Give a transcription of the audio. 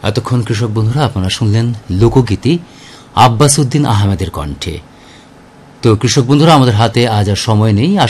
এতক্ষণ কৃষক বন্ধুরা আপনারা শুনলেন লোকগীতি আব্বাস উদ্দিন আহমেদের কণ্ঠে। তো কৃষক বন্ধুরা, আমাদের হাতে আজ আর সময় নেই।